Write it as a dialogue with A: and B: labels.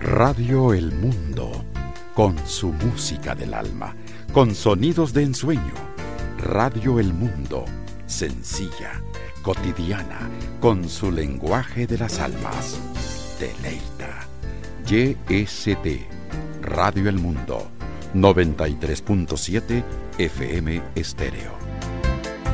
A: Radio El Mundo, con su música del alma, con sonidos de ensueño. Radio El Mundo, sencilla, cotidiana, con su lenguaje de las almas. Deleita. YST, Radio El Mundo, 93.7 FM Estéreo.